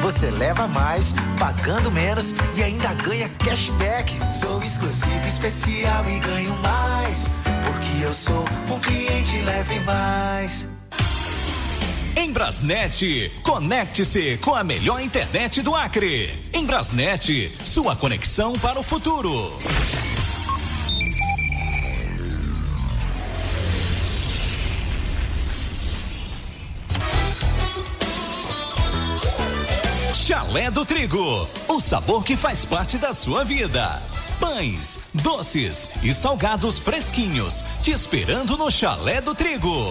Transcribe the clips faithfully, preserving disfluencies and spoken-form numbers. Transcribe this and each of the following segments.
você leva mais, pagando menos e ainda ganha cashback. Sou exclusivo, especial e ganho mais, porque eu sou um cliente Leve Mais. Em Brasnet, conecte-se com a melhor internet do Acre. Em Brasnet, sua conexão para o futuro. Chalé do Trigo, o sabor que faz parte da sua vida. Pães, doces e salgados fresquinhos, te esperando no Chalé do Trigo.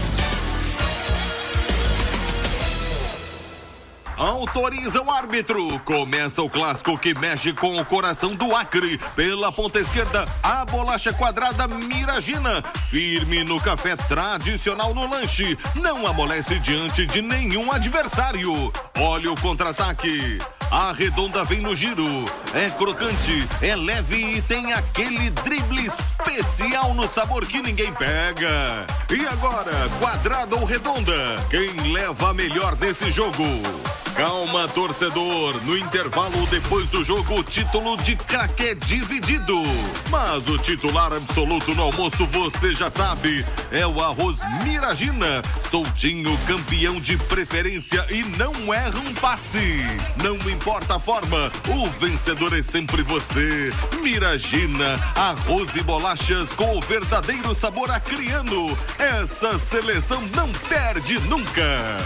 Autoriza o árbitro. Começa o clássico que mexe com o coração do Acre. Pela ponta esquerda, a bolacha quadrada Miragina. Firme no café tradicional no lanche. Não amolece diante de nenhum adversário. Olha o contra-ataque. A redonda vem no giro. É crocante, é leve e tem aquele drible especial no sabor que ninguém pega. E agora, quadrada ou redonda? Quem leva a melhor desse jogo? Calma, torcedor. No intervalo depois do jogo, o título de craque é dividido. Mas o titular absoluto no almoço, você já sabe, é o arroz Miragina. Soltinho, campeão de preferência e não erra um passe. Não importa a forma, o vencedor é sempre você. Miragina, arroz e bolachas com o verdadeiro sabor acriano. Essa seleção não perde nunca.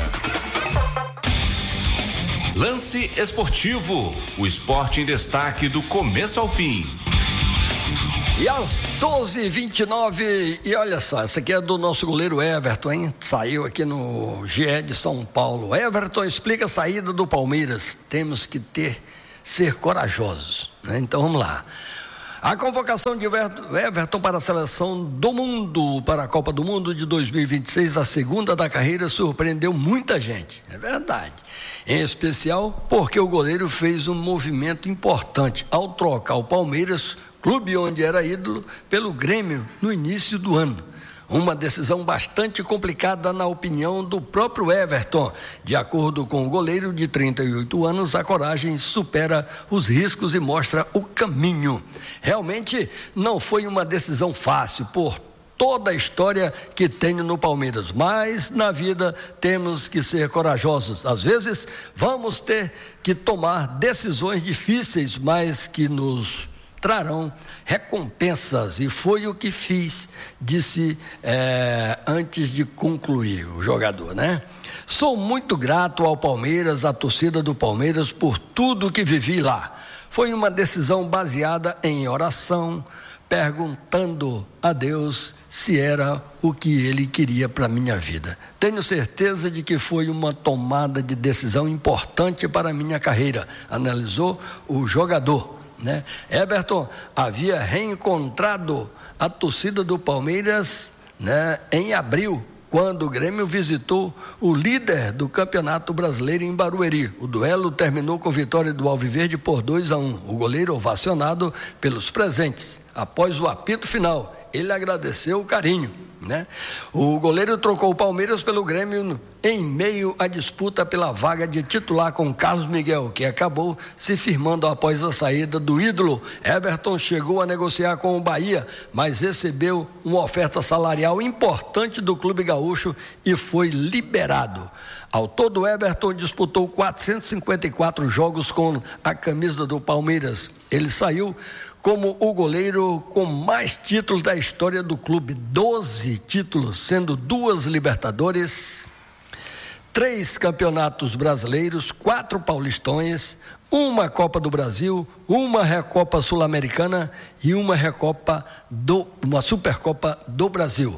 Lance Esportivo, o esporte em destaque do começo ao fim. E às doze e vinte e nove, e olha só, essa aqui é do nosso goleiro Everton, hein? Saiu aqui no G E de São Paulo. Everton explica a saída do Palmeiras. Temos que ter, ser corajosos, né? Então vamos lá. A convocação de Everton para a seleção do mundo, para a Copa do Mundo de dois mil e vinte e seis, a segunda da carreira, surpreendeu muita gente, é verdade. Em especial porque o goleiro fez um movimento importante ao trocar o Palmeiras, clube onde era ídolo, pelo Grêmio no início do ano. Uma decisão bastante complicada na opinião do próprio Everton. De acordo com o goleiro de trinta e oito anos, a coragem supera os riscos e mostra o caminho. Realmente não foi uma decisão fácil por toda a história que tenho no Palmeiras, mas na vida temos que ser corajosos. Às vezes vamos ter que tomar decisões difíceis, mas que nos trarão recompensas, e foi o que fiz, disse é, antes de concluir o jogador, né? Sou muito grato ao Palmeiras, à torcida do Palmeiras, por tudo que vivi lá. Foi uma decisão baseada em oração, perguntando a Deus se era o que Ele queria para a minha vida. Tenho certeza de que foi uma tomada de decisão importante para a minha carreira, analisou o jogador, né? Everton havia reencontrado a torcida do Palmeiras, né, em abril, quando o Grêmio visitou o líder do Campeonato Brasileiro em Barueri. O duelo terminou com vitória do Alviverde por dois a um. O goleiro ovacionado pelos presentes. Após o apito final, ele agradeceu o carinho, né? O goleiro trocou o Palmeiras pelo Grêmio em meio à disputa pela vaga de titular com Carlos Miguel, que acabou se firmando após a saída do ídolo. Everton chegou a negociar com o Bahia, mas recebeu uma oferta salarial importante do clube gaúcho e foi liberado. Ao todo, Everton disputou quatrocentos e cinquenta e quatro jogos com a camisa do Palmeiras. Ele saiu como o goleiro com mais títulos da história do clube, doze títulos, sendo duas Libertadores, três campeonatos brasileiros, quatro paulistões, uma Copa do Brasil, uma Recopa Sul-Americana e uma Recopa do, uma Supercopa do Brasil.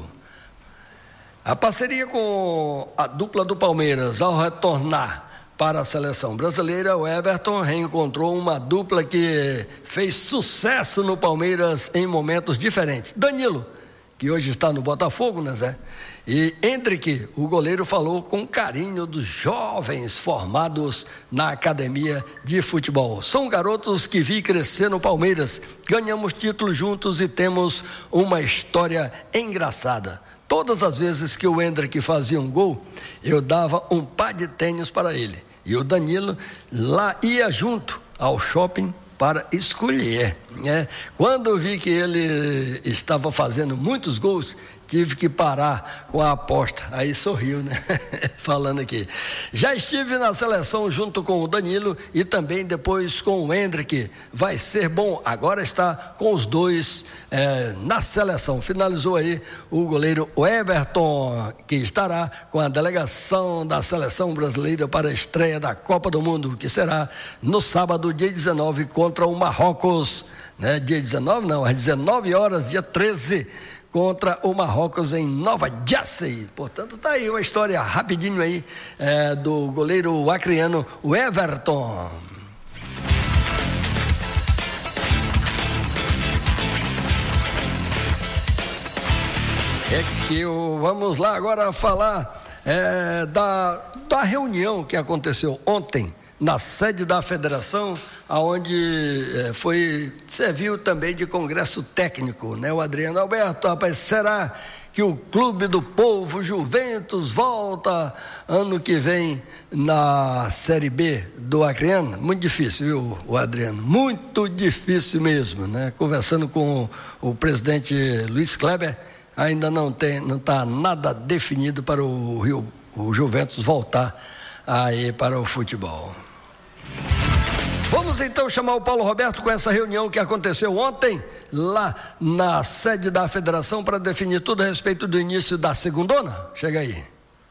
A parceria com a dupla do Palmeiras, ao retornar para a seleção brasileira, o Everton reencontrou uma dupla que fez sucesso no Palmeiras em momentos diferentes. Danilo, que hoje está no Botafogo, né, Zé? E entre que o goleiro falou com carinho dos jovens formados na academia de futebol. São garotos que vi crescer no Palmeiras, ganhamos títulos juntos e temos uma história engraçada. Todas as vezes que o Hendrick fazia um gol, eu dava um par de tênis para ele. E o Danilo lá ia junto ao shopping para escolher, né? Quando vi que ele estava fazendo muitos gols, tive que parar com a aposta. Aí sorriu, né? Falando aqui. Já estive na seleção junto com o Danilo e também depois com o Hendrick. Vai ser bom. Agora está com os dois é, na seleção. Finalizou aí o goleiro Everton, que estará com a delegação da seleção brasileira para a estreia da Copa do Mundo, que será no sábado, dia dezenove, contra o Marrocos, né? Dia dezenove não, às dezenove horas, dia treze, contra o Marrocos em Nova Jersey. Portanto, tá aí uma história rapidinho aí é, do goleiro acreano, o Everton. É que eu, vamos lá agora falar é, da, da reunião que aconteceu ontem na sede da federação, aonde eh, foi, serviu também de congresso técnico, né? O Adriano Alberto, rapaz, será que o Clube do Povo Juventus volta ano que vem na Série B do Acreano? Muito difícil, viu, o Adriano? Muito difícil mesmo, né? Conversando com o, o presidente Luiz Kleber, ainda não tem, não está nada definido para o Rio, o Juventus voltar aí para o futebol. Vamos então chamar o Paulo Roberto com essa reunião que aconteceu ontem lá na sede da federação para definir tudo a respeito do início da segundona. Chega aí.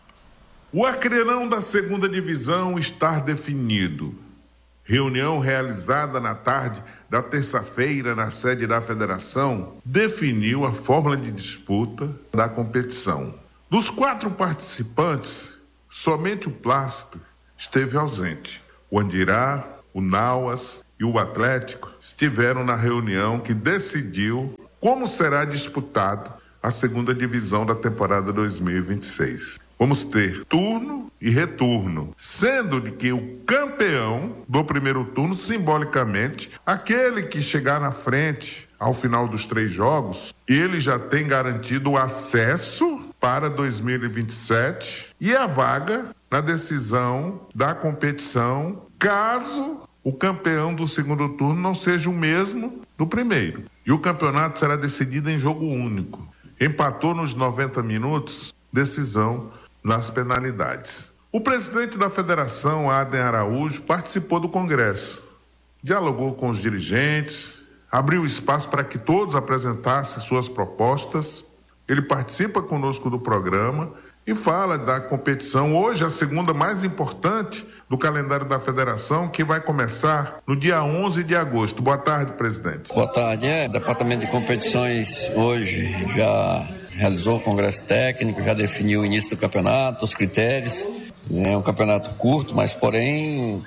O Acreanão da segunda divisão está definido. Reunião realizada na tarde da terça-feira na sede da federação definiu a fórmula de disputa da competição. Dos quatro participantes, somente o Plácido esteve ausente. O Andirá, o Nauas e o Atlético estiveram na reunião que decidiu como será disputado a segunda divisão da temporada dois mil e vinte e seis. Vamos ter turno e retorno, sendo de que o campeão do primeiro turno, simbolicamente, aquele que chegar na frente ao final dos três jogos, ele já tem garantido o acesso para dois mil e vinte e sete e a vaga na decisão da competição, caso o campeão do segundo turno não seja o mesmo do primeiro. E o campeonato será decidido em jogo único. Empatou nos noventa minutos, decisão nas penalidades. O presidente da federação, Adem Araújo, participou do congresso. Dialogou com os dirigentes, abriu espaço para que todos apresentassem suas propostas. Ele participa conosco do programa e fala da competição, hoje a segunda mais importante do calendário da federação, que vai começar no dia onze de agosto. Boa tarde, presidente. Boa tarde. É, o Departamento de Competições hoje já realizou o congresso técnico, já definiu o início do campeonato, os critérios. É um campeonato curto, mas porém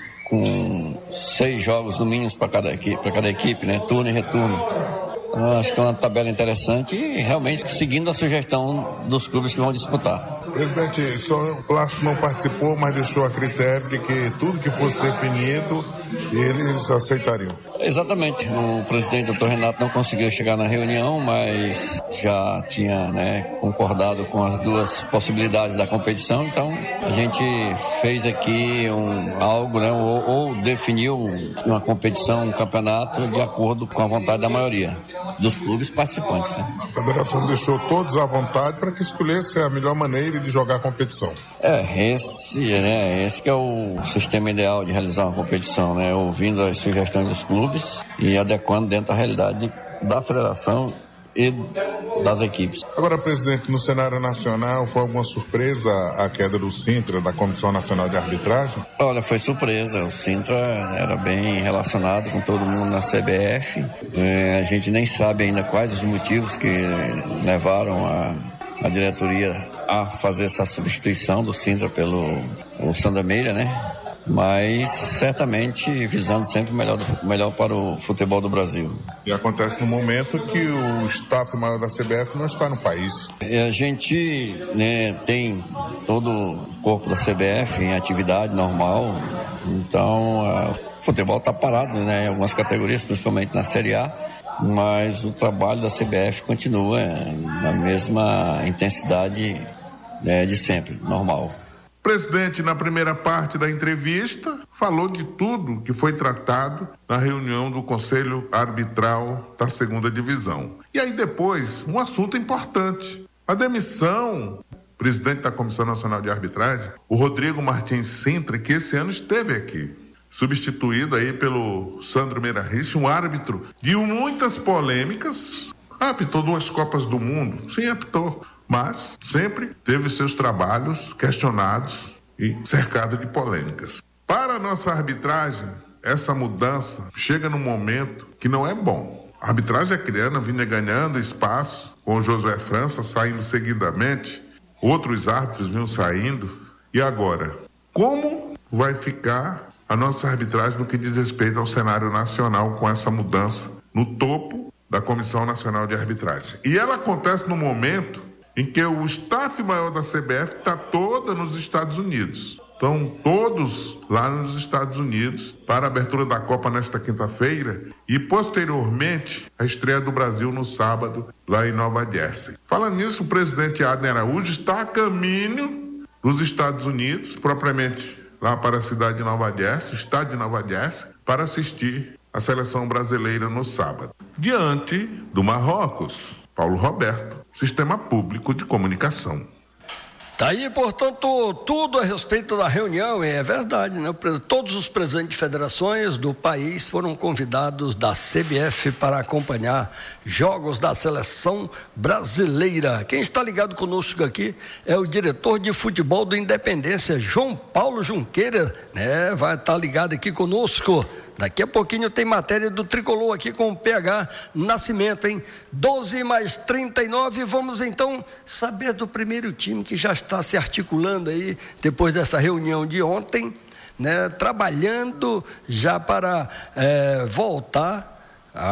com seis jogos no mínimo para cada equipe, para cada equipe, né? Turno e retorno. Então, acho que é uma tabela interessante e realmente seguindo a sugestão dos clubes que vão disputar. Presidente, só o Plástico não participou, mas deixou a critério de que tudo que fosse definido, eles aceitariam. Exatamente. O presidente doutor Renato não conseguiu chegar na reunião, mas já tinha, né, concordado com as duas possibilidades da competição, então a gente fez aqui um, algo, né, ou, ou definiu uma competição, um campeonato de acordo com a vontade da maioria dos clubes participantes. Né? A federação deixou todos à vontade para que escolhesse a melhor maneira de jogar a competição. É, esse, né, esse que é o sistema ideal de realizar uma competição, né, ouvindo as sugestões dos clubes e adequando dentro da realidade da federação e das equipes. Agora, presidente, no cenário nacional, foi alguma surpresa a queda do Sintra, da Comissão Nacional de Arbitragem? Olha, foi surpresa. O Sintra era bem relacionado com todo mundo na C B F. É, a gente nem sabe ainda quais os motivos que levaram a, a diretoria a fazer essa substituição do Sintra pelo o Sandra Meira, né? Mas certamente visando sempre o melhor, melhor para o futebol do Brasil. E acontece no momento que o staff maior da C B F não está no país. A gente, né, tem todo o corpo da C B F em atividade normal, então a, o futebol está parado, né, em algumas categorias, principalmente na Série A, mas o trabalho da C B F continua na mesma intensidade, né, de sempre, normal. O presidente, na primeira parte da entrevista, falou de tudo que foi tratado na reunião do Conselho Arbitral da Segunda Divisão. E aí depois, um assunto importante, a demissão do presidente da Comissão Nacional de Arbitragem, o Rodrigo Martins Sintra, que esse ano esteve aqui, substituído aí pelo Sandro Meirahich, um árbitro de muitas polêmicas, apitou duas Copas do Mundo, sim, apitou, mas sempre teve seus trabalhos questionados e cercado de polêmicas. Para a nossa arbitragem, essa mudança chega num momento que não é bom. A arbitragem acreana vinha ganhando espaço, com o Josué França saindo seguidamente, outros árbitros vinham saindo, e agora? Como vai ficar a nossa arbitragem no que diz respeito ao cenário nacional com essa mudança no topo da Comissão Nacional de Arbitragem? E ela acontece no momento em que o staff maior da C B F está toda nos Estados Unidos. Estão todos lá nos Estados Unidos para a abertura da Copa nesta quinta-feira e, posteriormente, a estreia do Brasil no sábado, lá em Nova Jersey. Falando nisso, o presidente Adner Araújo está a caminho dos Estados Unidos, propriamente lá para a cidade de Nova Jersey, estado de Nova Jersey, para assistir a seleção brasileira no sábado. Diante do Marrocos, Paulo Roberto, Sistema Público de Comunicação. Tá aí, portanto, tudo a respeito da reunião, e é verdade, né? Todos os presidentes de federações do país foram convidados da C B F para acompanhar jogos da seleção brasileira. Quem está ligado conosco aqui é o diretor de futebol do Independência, João Paulo Junqueira, né? Vai estar ligado aqui conosco. Daqui a pouquinho tem matéria do Tricolor aqui com o P H Nascimento, hein? doze mais trinta e nove, vamos então saber do primeiro time que já está se articulando aí, depois dessa reunião de ontem, né? Trabalhando já para é, voltar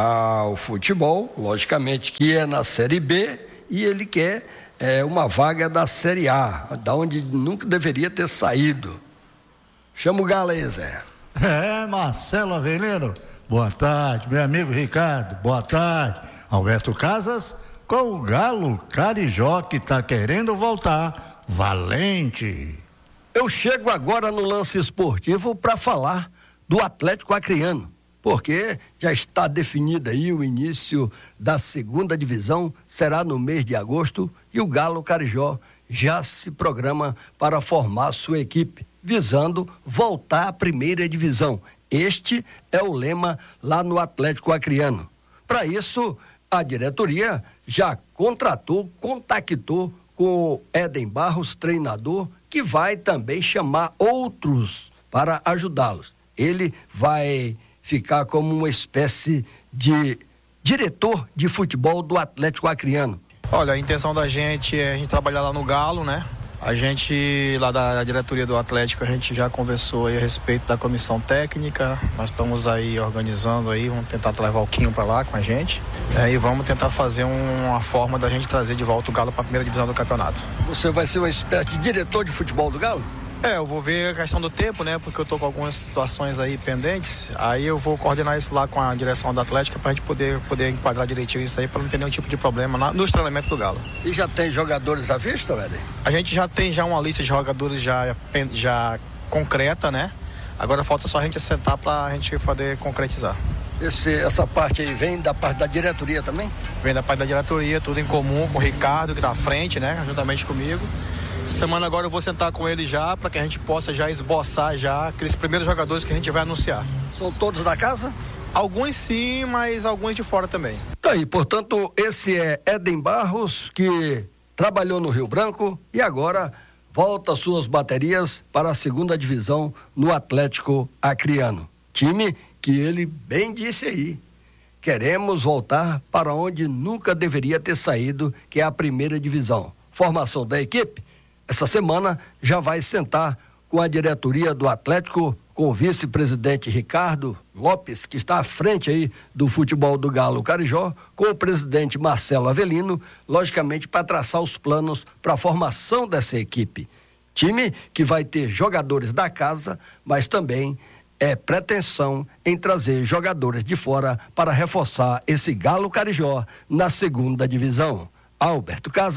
ao futebol, logicamente que é na Série B, e ele quer é, uma vaga da Série A, da onde nunca deveria ter saído. Chama o Galo aí, Zé. É, Marcelo Avelino, boa tarde, meu amigo Ricardo, boa tarde. Alberto Casas, com o Galo Carijó que tá querendo voltar, valente. Eu chego agora no lance esportivo para falar do Atlético Acreano, porque já está definido aí o início da segunda divisão, será no mês de agosto, e o Galo Carijó já se programa para formar sua equipe, visando voltar à primeira divisão. Este é o lema lá no Atlético Acreano. Para isso, a diretoria já contratou, contactou com o Éden Barros, treinador, que vai também chamar outros para ajudá-los. Ele vai ficar como uma espécie de diretor de futebol do Atlético Acreano. Olha, a intenção da gente é a gente trabalhar lá no Galo, né? A gente, lá da diretoria do Atlético, a gente já conversou aí a respeito da comissão técnica. Nós estamos aí organizando aí, vamos tentar levar o Quinho para lá com a gente. É, e vamos tentar fazer um, uma forma da gente trazer de volta o Galo para a primeira divisão do campeonato. Você vai ser uma espécie de diretor de futebol do Galo? É, eu vou ver a questão do tempo, né? Porque eu tô com algumas situações aí pendentes. Aí eu vou coordenar isso lá com a direção da Atlética pra gente poder, poder enquadrar direitinho isso aí, pra não ter nenhum tipo de problema na, nos treinamentos do Galo. E já tem jogadores à vista, velho? A gente já tem já uma lista de jogadores já, já concreta, né? Agora falta só a gente sentar pra gente poder concretizar. Esse, essa parte aí vem da parte da diretoria também? Vem da parte da diretoria, tudo em comum com o Ricardo, que tá à frente, né? Juntamente comigo. Semana agora eu vou sentar com ele já para que a gente possa já esboçar já aqueles primeiros jogadores que a gente vai anunciar. São todos da casa? Alguns sim, mas alguns de fora também. Tá aí, portanto, esse é Éden Barros, que trabalhou no Rio Branco e agora volta suas baterias para a segunda divisão no Atlético Acreano. Time que ele bem disse aí. Queremos voltar para onde nunca deveria ter saído, que é a primeira divisão. Formação da equipe, essa semana já vai sentar com a diretoria do Atlético, com o vice-presidente Ricardo Lopes, que está à frente aí do futebol do Galo Carijó, com o presidente Marcelo Avelino, logicamente para traçar os planos para a formação dessa equipe. Time que vai ter jogadores da casa, mas também é pretensão em trazer jogadores de fora para reforçar esse Galo Carijó na segunda divisão. Alberto Casas,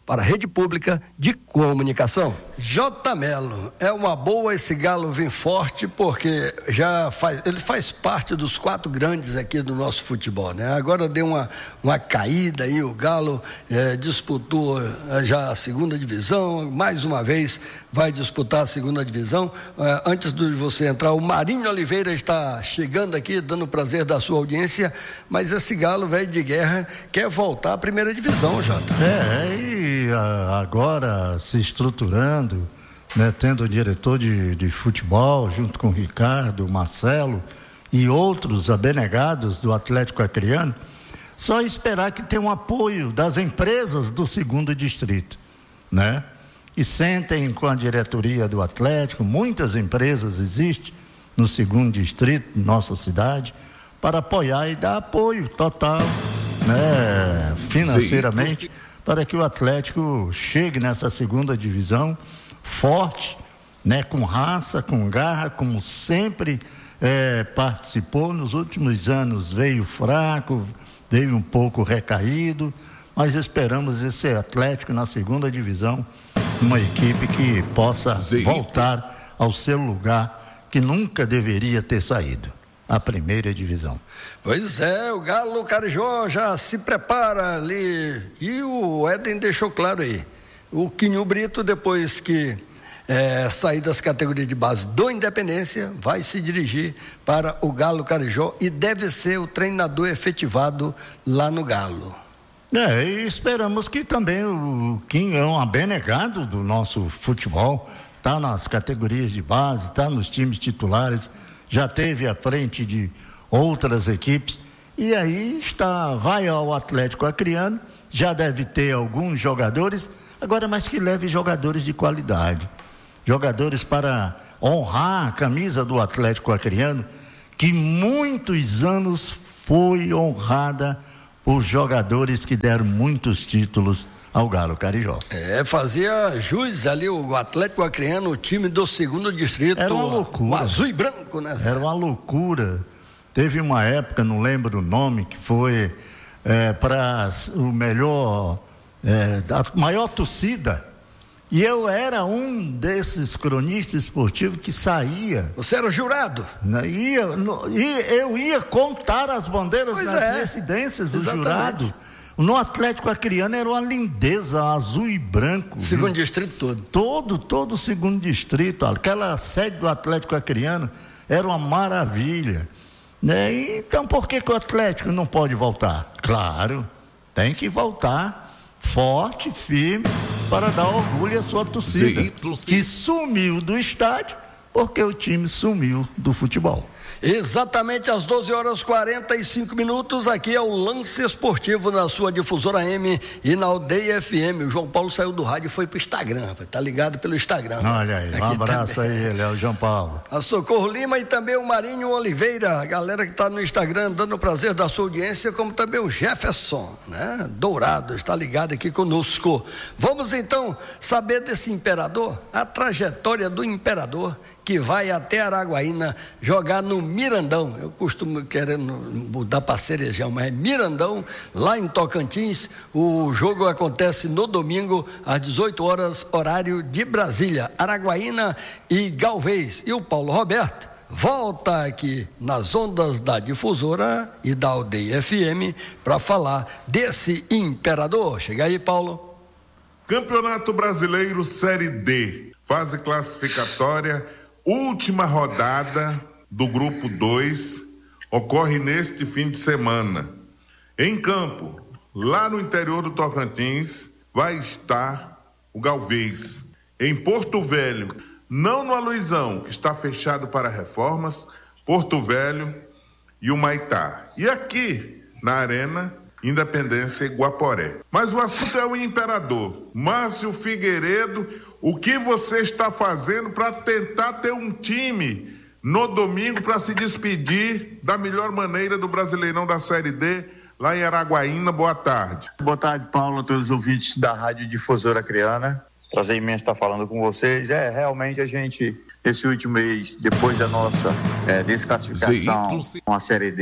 para a Rede Pública de Comunicação. J. Melo, é uma boa esse Galo vir forte, porque já faz, ele faz parte dos quatro grandes aqui do nosso futebol, né? Agora deu uma, uma caída aí, o Galo é, disputou é, já a segunda divisão, mais uma vez vai disputar a segunda divisão. É, antes de você entrar, o Marinho Oliveira está chegando aqui, dando o prazer da sua audiência, mas esse Galo velho de guerra quer voltar à primeira divisão, Jota. É, e agora se estruturando, né, tendo o diretor de, de futebol junto com o Ricardo, Marcelo e outros abnegados do Atlético Acreano, só esperar que tenha um apoio das empresas do segundo distrito, né? E sentem com a diretoria do Atlético, muitas empresas existem no segundo distrito, nossa cidade, para apoiar e dar apoio total, né, financeiramente, para que o Atlético chegue nessa segunda divisão forte, né, com raça, com garra, como sempre é, participou. Nos últimos anos veio fraco, veio um pouco recaído, mas esperamos esse Atlético na segunda divisão, uma equipe que possa voltar ao seu lugar que nunca deveria ter saído, a primeira divisão. Pois é, o Galo Carijó já se prepara ali, e o Éden deixou claro aí, o Quinho Brito, depois que é, sair das categorias de base do Independência, vai se dirigir para o Galo Carijó e deve ser o treinador efetivado lá no Galo. É, e esperamos que também o Quinho é um abnegado do nosso futebol, está nas categorias de base, está nos times titulares, já teve à frente de outras equipes, e aí está, vai ao Atlético Acreano, já deve ter alguns jogadores, agora mais que leve jogadores de qualidade, jogadores para honrar a camisa do Atlético Acreano, que muitos anos foi honrada por jogadores que deram muitos títulos ao Galo Carijó. É, fazia jus ali o Atlético Acreano, o time do segundo distrito. Era uma loucura. O azul e branco, né? Era uma loucura. Teve uma época, não lembro o nome, que foi é, para o melhor, é, a maior torcida. E eu era um desses cronistas esportivos que saía. Você era jurado? Ia, no, ia, eu ia contar as bandeiras pois das é. residências, o jurado. No Atlético Acreano era uma lindeza, azul e branco. Segundo viu? Distrito todo. Todo, todo o segundo distrito. Aquela sede do Atlético Acreano era uma maravilha. Né? E, então por que, que o Atlético não pode voltar? Claro, tem que voltar forte, firme, para dar orgulho à sua torcida, que sumiu do estádio porque o time sumiu do futebol. Exatamente às doze horas e quarenta e cinco minutos, aqui é o Lance Esportivo na sua difusora M e na Aldeia F M. O João Paulo saiu do rádio e foi pro Instagram, tá ligado pelo Instagram. Olha aí, um abraço também. Aí, ele é o João Paulo. A Socorro Lima e também o Marinho Oliveira, a galera que tá no Instagram dando o prazer da sua audiência, como também o Jefferson, né? Dourado, está ligado aqui conosco. Vamos então saber desse imperador, a trajetória do imperador, que vai até Araguaína jogar no Mirandão. Eu costumo querendo mudar para Cerejão, mas é Mirandão, lá em Tocantins. O jogo acontece no domingo, às dezoito horas, horário de Brasília. Araguaína e Galvez. E o Paulo Roberto volta aqui nas ondas da difusora e da Aldeia F M para falar desse imperador. Chega aí, Paulo. Campeonato Brasileiro Série D, fase classificatória, última rodada do grupo dois, ocorre neste fim de semana. Em campo, lá no interior do Tocantins, vai estar o Galvez. Em Porto Velho, não no Aluizão, que está fechado para reformas, Porto Velho e o Maitá. E aqui, na Arena Independência e Guaporé. Mas o assunto é o imperador. Márcio Figueiredo, o que você está fazendo para tentar ter um time no domingo para se despedir da melhor maneira do Brasileirão da Série D lá em Araguaína? Boa tarde. Boa tarde, Paulo, a todos os ouvintes da Rádio Difusora Acreana. Prazer imenso estar falando com vocês. É, realmente a gente, esse último mês, depois da nossa é, desclassificação com a Série D,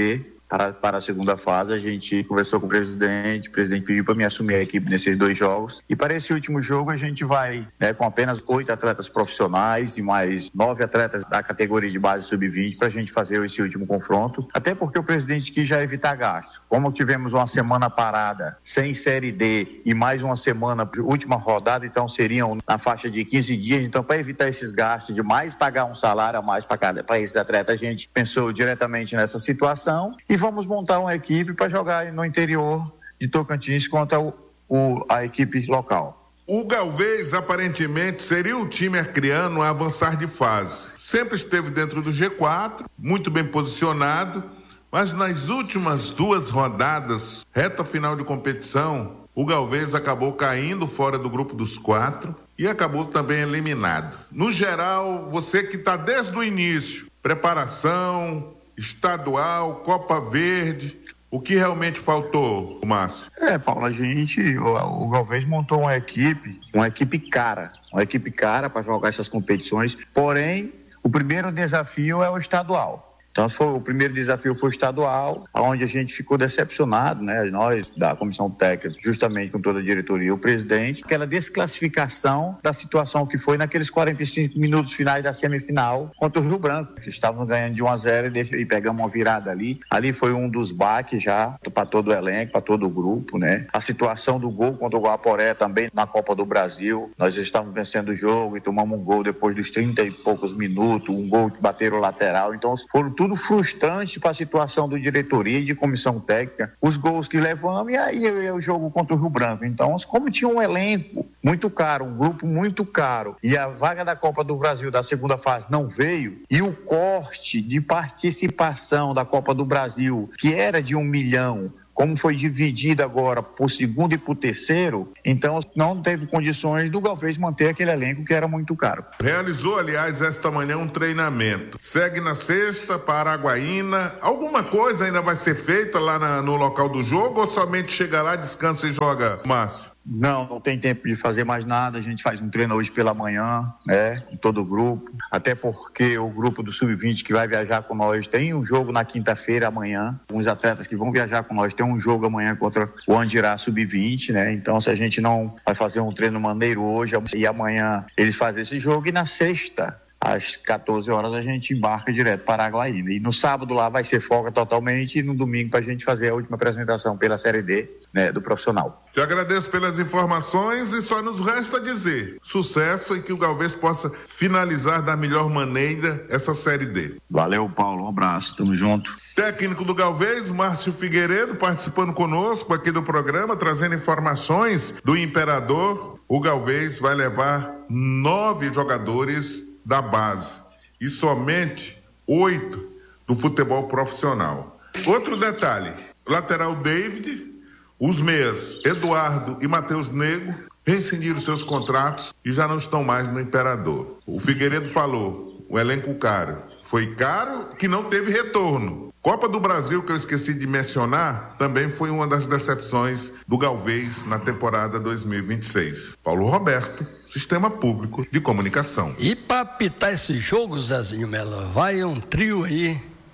para, para a segunda fase. A gente conversou com o presidente, o presidente pediu para me assumir a equipe nesses dois jogos. E para esse último jogo a gente vai, né, com apenas oito atletas profissionais e mais nove atletas da categoria de base sub vinte para a gente fazer esse último confronto. Até porque o presidente quis já evitar gastos. Como tivemos uma semana parada sem Série D e mais uma semana, última rodada, então seriam na faixa de quinze dias. Então, para evitar esses gastos de mais pagar um salário a mais para esses atletas, a gente pensou diretamente nessa situação e vamos montar uma equipe para jogar no interior de Tocantins contra o, o, a equipe local. O Galvez, aparentemente, seria o time acreano a avançar de fase. Sempre esteve dentro do G quatro, muito bem posicionado, mas nas últimas duas rodadas, reta final de competição, o Galvez acabou caindo fora do grupo dos quatro e acabou também eliminado. No geral, você que está desde o início, preparação, estadual, Copa Verde, o que realmente faltou, Márcio? É, Paulo, a gente, o, o Galvez montou uma equipe, uma equipe cara, uma equipe cara para jogar essas competições, porém, o primeiro desafio é o estadual. Então, foi, o primeiro desafio foi o estadual, onde a gente ficou decepcionado, né? Nós, da comissão técnica, justamente com toda a diretoria e o presidente, aquela desclassificação da situação que foi naqueles quarenta e cinco minutos finais da semifinal contra o Rio Branco. Estávamos ganhando de um a zero e, e pegamos uma virada ali. Ali foi um dos baques já para todo o elenco, para todo o grupo, né? A situação do gol contra o Guaporé também na Copa do Brasil. Nós estávamos vencendo o jogo e tomamos um gol depois dos trinta e poucos minutos, um gol que bateram o lateral. Então, foram tudo frustrante para a situação do diretoria e de comissão técnica, os gols que levamos e aí é o jogo contra o Rio Branco. Então, como tinha um elenco muito caro, um grupo muito caro, e a vaga da Copa do Brasil da segunda fase não veio, e o corte de participação da Copa do Brasil, que era de um milhão, como foi dividido agora para o segundo e para o terceiro, então não teve condições do Galvez manter aquele elenco que era muito caro. Realizou, aliás, esta manhã um treinamento. Segue na sexta para Araguaína. Alguma coisa ainda vai ser feita lá na, no local do jogo ou somente chega lá, descansa e joga, Márcio? Não, não tem tempo de fazer mais nada, a gente faz um treino hoje pela manhã, né, com todo o grupo, até porque o grupo do sub vinte que vai viajar com nós tem um jogo na quinta-feira amanhã, uns atletas que vão viajar com nós tem um jogo amanhã contra o Andirá sub vinte, né, então se a gente não vai fazer um treino maneiro hoje e amanhã eles fazem esse jogo e na sexta, às quatorze horas a gente embarca direto para Araguaína. E no sábado lá vai ser folga totalmente e no domingo para a gente fazer a última apresentação pela Série D, né, do profissional. Te agradeço pelas informações e só nos resta dizer sucesso e que o Galvez possa finalizar da melhor maneira essa Série D. Valeu, Paulo. Um abraço. Tamo junto. Técnico do Galvez, Márcio Figueiredo, participando conosco aqui do programa, trazendo informações do Imperador. O Galvez vai levar nove jogadores da base e somente oito do futebol profissional. Outro detalhe, lateral David, os meias Eduardo e Matheus Nego rescindiram seus contratos e já não estão mais no Imperador. O Figueiredo falou, o elenco caro, foi caro que não teve retorno. Copa do Brasil, que eu esqueci de mencionar, também foi uma das decepções do Galvez na temporada dois mil e vinte e seis. Paulo Roberto, Sistema Público de Comunicação. E para apitar esse jogo, Zezinho Mello, vai um trio aí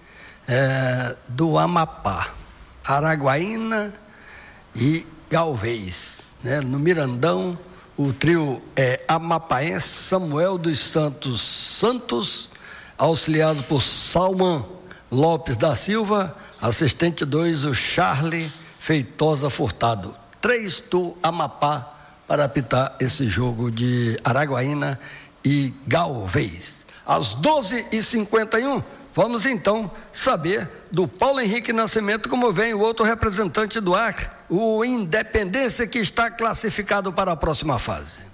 é, do Amapá, Araguaína e Galvez, né? No Mirandão, o trio é amapaense Samuel dos Santos Santos, auxiliado por Salman Lopes da Silva, assistente dois, o Charlie Feitosa Furtado. Três do Amapá para apitar esse jogo de Araguaína e Galvez. Às doze e cinquenta e um, vamos então saber do Paulo Henrique Nascimento como vem o outro representante do Acre, o Independência, que está classificado para a próxima fase.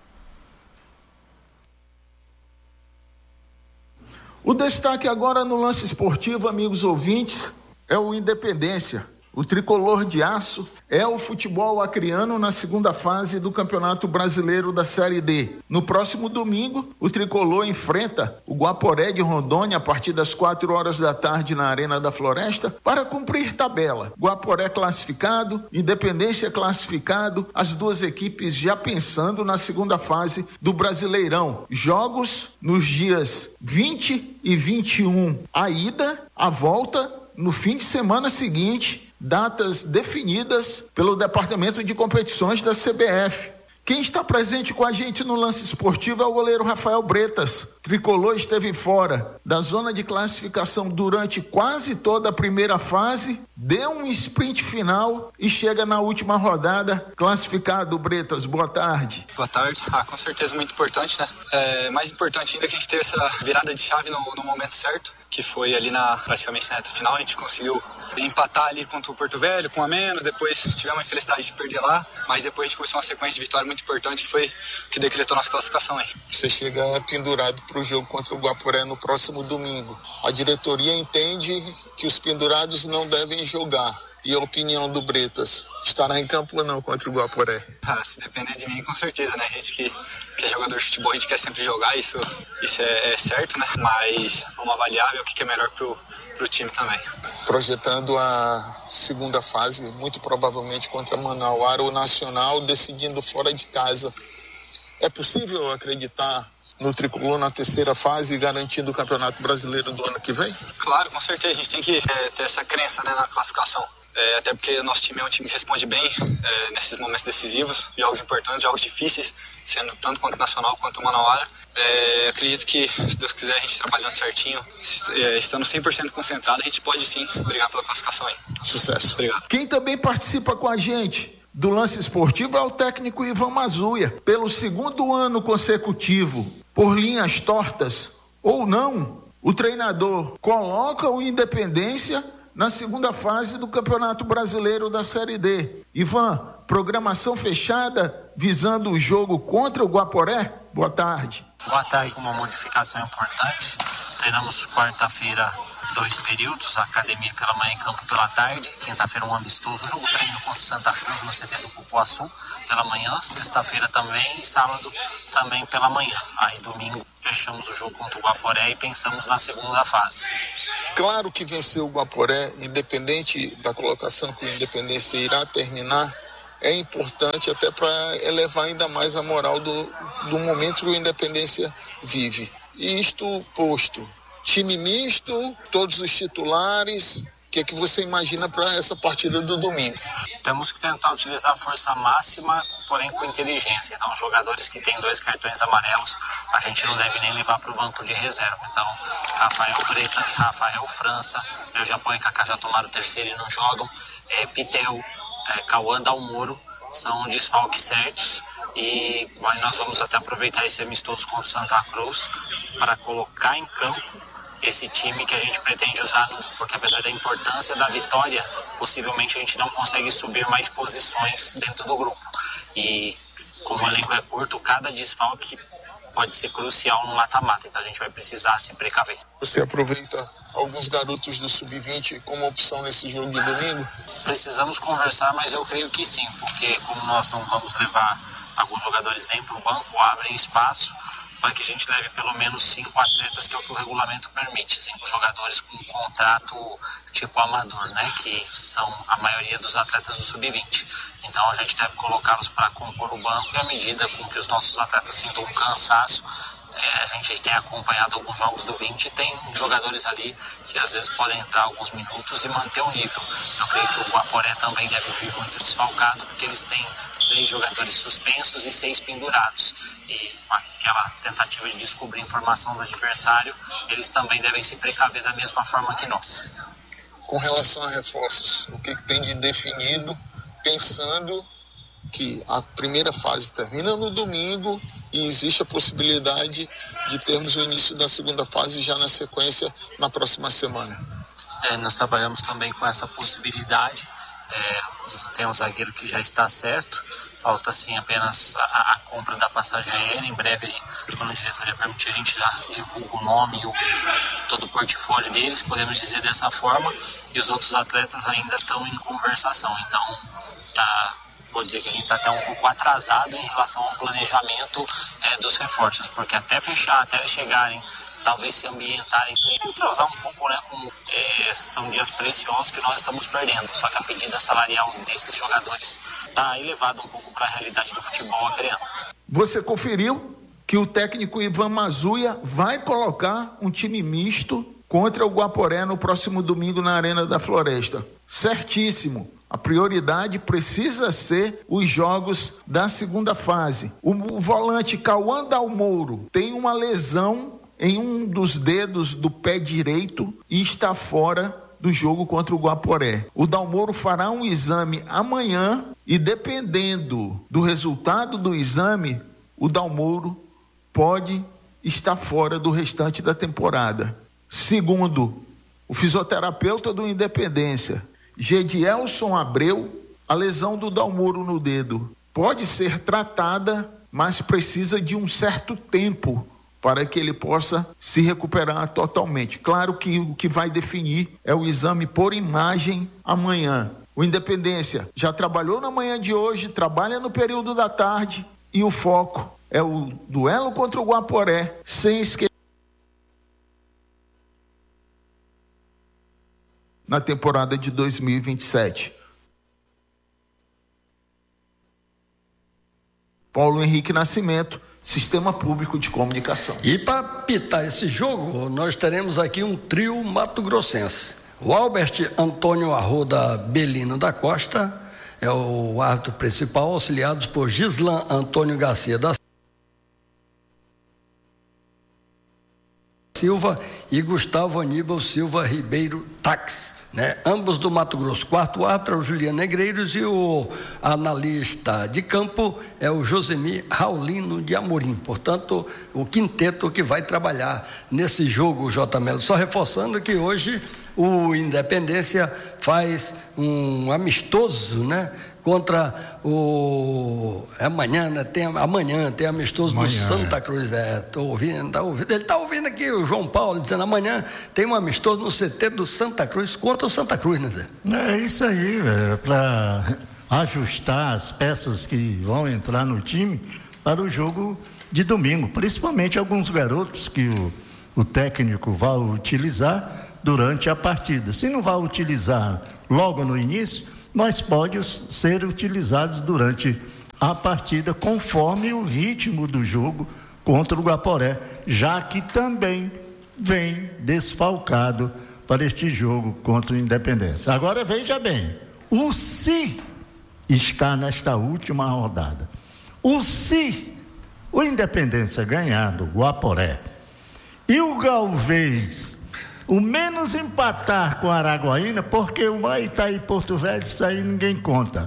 O destaque agora no lance esportivo, amigos ouvintes, é o Independência. O tricolor de aço é o futebol acreano na segunda fase do Campeonato Brasileiro da Série D. No próximo domingo, o tricolor enfrenta o Guaporé de Rondônia a partir das quatro horas da tarde na Arena da Floresta para cumprir tabela. Guaporé classificado, Independência classificado, as duas equipes já pensando na segunda fase do Brasileirão. Jogos nos dias vinte e vinte e um, a ida, a volta no fim de semana seguinte, datas definidas pelo Departamento de Competições da C B F. Quem está presente com a gente no lance esportivo é o goleiro Rafael Bretas. Tricolor esteve fora da zona de classificação durante quase toda a primeira fase, deu um sprint final e chega na última rodada classificado. Bretas, boa tarde. Boa tarde. Ah, com certeza muito importante, né? É, mais importante ainda que a gente teve essa virada de chave no, no momento certo, que foi ali na praticamente na reta final. A gente conseguiu empatar ali contra o Porto Velho com a menos, depois tivemos a infelicidade de perder lá, mas depois a gente começou uma sequência de vitória muito importante que foi o que decretou nossa classificação aí. Você chega pendurado para o jogo contra o Guaporé no próximo domingo. A diretoria entende que os pendurados não devem jogar. E a opinião do Bretas, estará em campo ou não contra o Guaporé? Ah, se depender de mim, com certeza, né? A gente que, que é jogador de futebol, a gente quer sempre jogar, isso, isso é, é certo, né? Mas vamos avaliar ver o que é melhor pro, pro time também. Projetando a segunda fase, muito provavelmente contra Manauara, o Nacional decidindo fora de casa. É possível acreditar no Tricolor na terceira fase, garantindo o Campeonato Brasileiro do ano que vem? Claro, com certeza. A gente tem que é, ter essa crença, né, na classificação. É, até porque o nosso time é um time que responde bem é, nesses momentos decisivos, jogos importantes, jogos difíceis, sendo tanto contra o Nacional quanto o Manauara. É, acredito que, se Deus quiser, a gente trabalhando certinho, é, estando cem por cento concentrado, a gente pode sim brigar pela classificação aí. Sucesso. Obrigado. Quem também participa com a gente do lance esportivo é o técnico Ivan Mazuia. Pelo segundo ano consecutivo, por linhas tortas ou não, o treinador coloca o Independência na segunda fase do Campeonato Brasileiro da Série D. Ivan, programação fechada visando o jogo contra o Guaporé? Boa tarde. Boa tarde, com uma modificação importante. Treinamos quarta-feira dois períodos, academia pela manhã e campo pela tarde. Quinta-feira um amistoso, jogo treino contra o Santa Cruz no C T do Cupuaçu pela manhã. Sexta-feira também e sábado também pela manhã. Aí domingo fechamos o jogo contra o Guaporé e pensamos na segunda fase. Claro que vencer o Guaporé, independente da colocação que o Independência irá terminar, é importante até para elevar ainda mais a moral do, do momento que o Independência vive. E isto posto, time misto, todos os titulares, o que é que você imagina para essa partida do domingo? Temos que tentar utilizar a força máxima, porém com inteligência. Então, jogadores que têm dois cartões amarelos, a gente não deve nem levar para o banco de reserva. Então, Rafael Bretas, Rafael França, eu já ponho Kaká, já tomaram o terceiro e não jogam. É, Pitel, é, Cauã Dalmoro, são desfalques certos. E aí nós vamos até aproveitar esse amistoso contra o Santa Cruz para colocar em campo esse time que a gente pretende usar, porque apesar da importância da vitória, possivelmente a gente não consegue subir mais posições dentro do grupo. E como o elenco é curto, cada desfalque pode ser crucial no mata-mata, então a gente vai precisar se precaver. Você aproveita alguns garotos do sub vinte como opção nesse jogo de domingo? Precisamos conversar, mas eu creio que sim, porque como nós não vamos levar alguns jogadores nem para o banco, abrem espaço para que a gente leve pelo menos cinco atletas, que é o que o regulamento permite, cinco jogadores com um contrato tipo amador, né, que são a maioria dos atletas do sub vinte. Então a gente deve colocá-los para compor o banco e à medida com que os nossos atletas sintam um cansaço, é, a gente tem acompanhado alguns jogos do vinte e tem jogadores ali que às vezes podem entrar alguns minutos e manter o nível. Eu creio que o Guaporé também deve vir muito desfalcado, porque eles têm três jogadores suspensos e seis pendurados. E aquela tentativa de descobrir informação do adversário, eles também devem se precaver da mesma forma que nós. Com relação a reforços, o que tem de definido, pensando que a primeira fase termina no domingo e existe a possibilidade de termos o início da segunda fase já na sequência na próxima semana? É, nós trabalhamos também com essa possibilidade. É, tem um zagueiro que já está certo, falta sim apenas a, a compra da passagem aérea. Em breve, quando a diretoria permitir, a gente já divulga o nome e o, todo o portfólio deles, podemos dizer dessa forma, e os outros atletas ainda estão em conversação. Então, tá, vou dizer que a gente está até um pouco atrasado em relação ao planejamento é, dos reforços, porque até fechar, até eles chegarem, talvez se ambientarem, entrosar um pouco, né, com, é, são dias preciosos que nós estamos perdendo, só que a pedida salarial desses jogadores está elevada um pouco para a realidade do futebol acreano. Você conferiu que o técnico Ivan Mazuia vai colocar um time misto contra o Guaporé no próximo domingo na Arena da Floresta. Certíssimo. A prioridade precisa ser os jogos da segunda fase. O, o volante Cauã Dalmouro tem uma lesão em um dos dedos do pé direito e está fora do jogo contra o Guaporé. O Dalmouro fará um exame amanhã e, dependendo do resultado do exame, o Dalmouro pode estar fora do restante da temporada. Segundo o fisioterapeuta do Independência, Gedielson Abreu, a lesão do Dalmouro no dedo pode ser tratada, mas precisa de um certo tempo para que ele possa se recuperar totalmente. Claro que o que vai definir é o exame por imagem amanhã. O Independência já trabalhou na manhã de hoje, trabalha no período da tarde e o foco é o duelo contra o Guaporé, sem esquecer na temporada de dois mil e vinte e sete. Paulo Henrique Nascimento, Sistema Público de Comunicação. E para apitar esse jogo, nós teremos aqui um trio mato-grossense. O Albert Antônio Arruda Belino da Costa é o árbitro principal, auxiliados por Gislan Antônio Garcia da Silva e Gustavo Aníbal Silva Ribeiro Tax, né? Ambos do Mato Grosso. Quarto árbitro é o Juliano Negreiros e o analista de campo é o Josemir Raulino de Amorim. Portanto, o quinteto que vai trabalhar nesse jogo, J. Melo. Só reforçando que hoje o Independência faz um amistoso, né? Contra o... Amanhã, né? Tem, amanhã tem amistoso amanhã, do Santa é. Cruz. É, tô ouvindo, tá ouvindo. Ele está ouvindo aqui o João Paulo dizendo amanhã tem um amistoso no C T do Santa Cruz contra o Santa Cruz, né, Zé? É isso aí, velho, para ajustar as peças que vão entrar no time para o jogo de domingo, principalmente alguns garotos que o, o técnico vai utilizar durante a partida. Se não vai utilizar logo no início, mas pode ser utilizados durante a partida, conforme o ritmo do jogo contra o Guaporé, já que também vem desfalcado para este jogo contra o Independência. Agora veja bem, o se está nesta última rodada. O se o Independência ganhar do Guaporé e o Galvez o menos empatar com a Araguaína, porque o Maitá e Porto Velho, isso aí ninguém conta.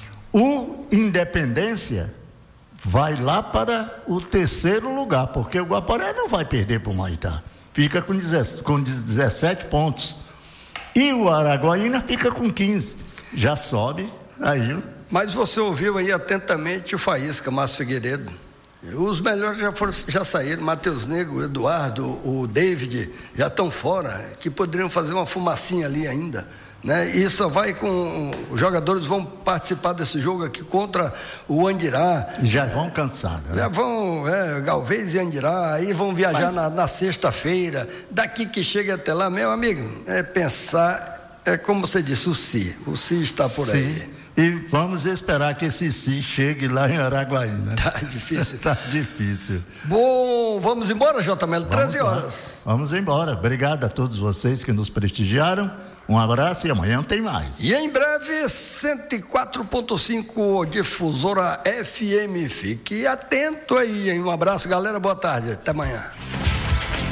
O Independência vai lá para o terceiro lugar, porque o Guaporé não vai perder para o Maitá. Fica com dezessete pontos. E o Araguaína fica com quinze. Já sobe aí. Mas você ouviu aí atentamente o Faísca, Márcio Figueiredo. Os melhores já, foram, já saíram, Matheus Negro, o Eduardo, o David, já estão fora, que poderiam fazer uma fumacinha ali ainda, né? E só vai com, os jogadores vão participar desse jogo aqui contra o Andirá. Já vão cansados, né? Já vão, é, Galvez e Andirá, aí vão viajar Mas... na, na sexta-feira, daqui que chega até lá, meu amigo, é pensar, é como você disse, o Si, o Si está por Sim. aí. E vamos esperar que esse sim chegue lá em Araguaína. Tá difícil. Tá difícil. Bom, vamos embora, J. Melo, treze horas. Vamos embora. Obrigado a todos vocês que nos prestigiaram. Um abraço e amanhã tem mais. E em breve, cento e quatro ponto cinco Difusora F M. Fique atento aí, hein? Um abraço, galera. Boa tarde. Até amanhã.